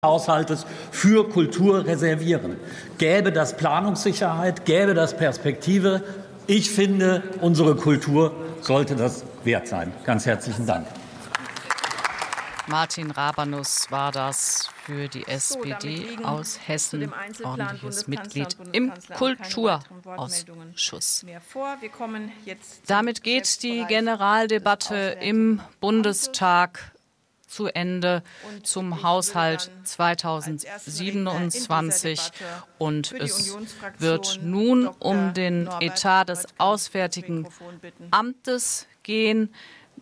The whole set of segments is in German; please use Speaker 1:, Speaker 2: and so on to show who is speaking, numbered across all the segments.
Speaker 1: Haushaltes für Kultur reservieren. Gäbe das Planungssicherheit, gäbe das Perspektive. Ich finde, unsere Kultur sollte das wert sein. Ganz herzlichen Dank.
Speaker 2: Martin Rabanus war das für die SPD aus Hessen, ordentliches Mitglied im Kulturausschuss. Damit geht die Generaldebatte im Bundestag zu Ende zum Haushalt 2027 und es wird nun um den Etat des Auswärtigen Amtes gehen.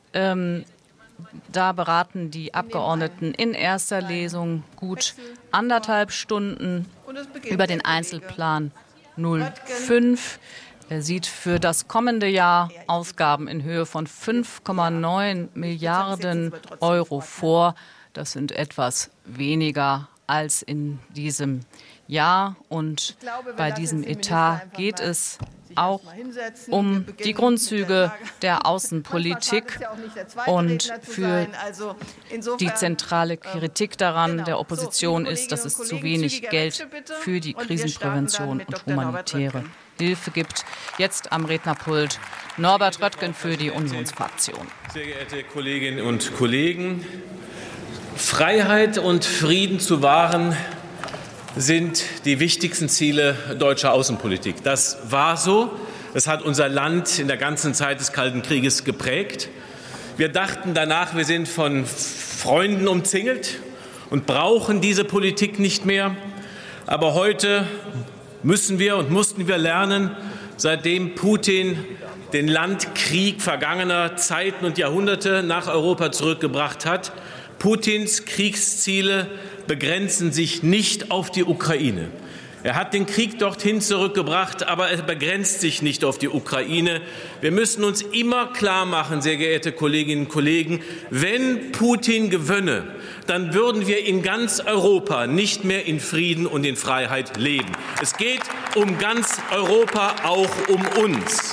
Speaker 2: Da beraten die Abgeordneten in erster Lesung gut 1,5 Stunden über den Einzelplan 05. Er sieht für das kommende Jahr Ausgaben in Höhe von 5,9 Milliarden Euro vor. Das sind etwas weniger als in diesem Jahr. Und bei diesem Etat geht es auch um die Grundzüge der Außenpolitik. Und für die zentrale Kritik daran der Opposition ist, dass es zu wenig Geld für die Krisenprävention und humanitäre Hilfe gibt. Jetzt am Rednerpult Norbert Röttgen für die Unionsfraktion.
Speaker 3: Sehr geehrte Kolleginnen und Kollegen, Freiheit und Frieden zu wahren sind die wichtigsten Ziele deutscher Außenpolitik. Das war so. Das hat unser Land in der ganzen Zeit des Kalten Krieges geprägt. Wir dachten danach, wir sind von Freunden umzingelt und brauchen diese Politik nicht mehr. Aber heute müssen wir und mussten wir lernen, seitdem Putin den Landkrieg vergangener Zeiten und Jahrhunderte nach Europa zurückgebracht hat. Putins Kriegsziele begrenzen sich nicht auf die Ukraine. Er hat den Krieg dorthin zurückgebracht, aber er begrenzt sich nicht auf die Ukraine. Wir müssen uns immer klar machen, sehr geehrte Kolleginnen und Kollegen, wenn Putin gewönne, dann würden wir in ganz Europa nicht mehr in Frieden und in Freiheit leben. Es geht um ganz Europa, auch um uns.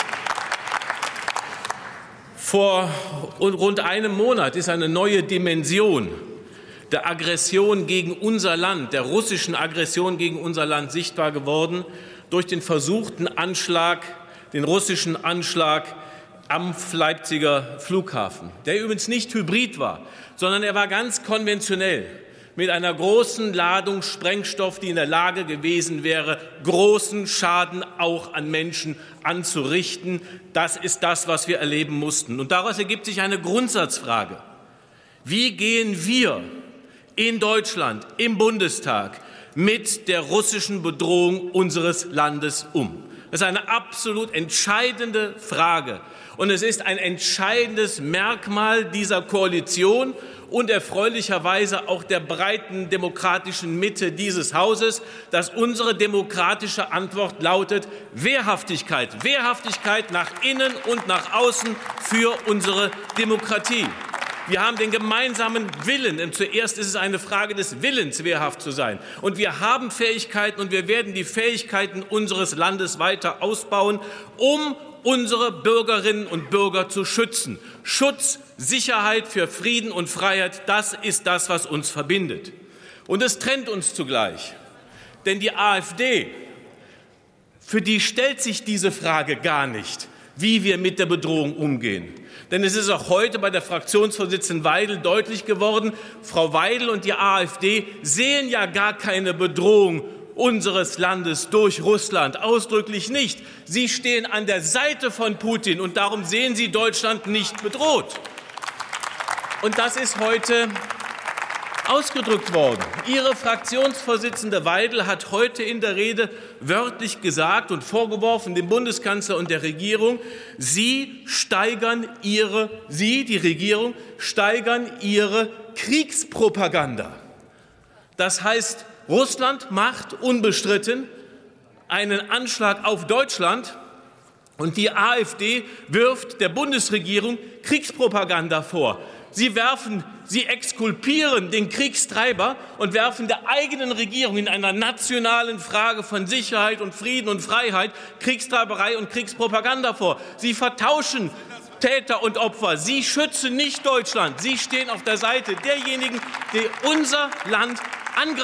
Speaker 3: Vor rund einem Monat ist eine neue Dimension der Aggression gegen unser Land, der russischen Aggression gegen unser Land sichtbar geworden durch den versuchten Anschlag, den russischen Anschlag am Leipziger Flughafen, der übrigens nicht hybrid war, sondern er war ganz konventionell mit einer großen Ladung Sprengstoff, die in der Lage gewesen wäre, großen Schaden auch an Menschen anzurichten. Das ist das, was wir erleben mussten. Und daraus ergibt sich eine Grundsatzfrage. Wie gehen wir in Deutschland, im Bundestag, mit der russischen Bedrohung unseres Landes um? Das ist eine absolut entscheidende Frage. Und es ist ein entscheidendes Merkmal dieser Koalition und erfreulicherweise auch der breiten demokratischen Mitte dieses Hauses, dass unsere demokratische Antwort lautet Wehrhaftigkeit. Wehrhaftigkeit nach innen und nach außen für unsere Demokratie. Wir haben den gemeinsamen Willen, und zuerst ist es eine Frage des Willens, wehrhaft zu sein. Und wir haben Fähigkeiten und wir werden die Fähigkeiten unseres Landes weiter ausbauen, um unsere Bürgerinnen und Bürger zu schützen. Schutz, Sicherheit für Frieden und Freiheit, das ist das, was uns verbindet. Und es trennt uns zugleich. Denn die AfD, für die stellt sich diese Frage gar nicht, wie wir mit der Bedrohung umgehen. Denn es ist auch heute bei der Fraktionsvorsitzenden Weidel deutlich geworden, Frau Weidel und die AfD sehen ja gar keine Bedrohung unseres Landes durch Russland, ausdrücklich nicht. Sie stehen an der Seite von Putin und darum sehen sie Deutschland nicht bedroht. Und das ist heute ausgedrückt worden. Ihre Fraktionsvorsitzende Weidel hat heute in der Rede wörtlich gesagt und vorgeworfen dem Bundeskanzler und der Regierung, die Regierung, steigern ihre Kriegspropaganda. Das heißt, Russland macht unbestritten einen Anschlag auf Deutschland und die AfD wirft der Bundesregierung Kriegspropaganda vor. Sie exkulpieren den Kriegstreiber und werfen der eigenen Regierung in einer nationalen Frage von Sicherheit und Frieden und Freiheit Kriegstreiberei und Kriegspropaganda vor. Sie vertauschen Täter und Opfer. Sie schützen nicht Deutschland. Sie stehen auf der Seite derjenigen, die unser Land angreifen.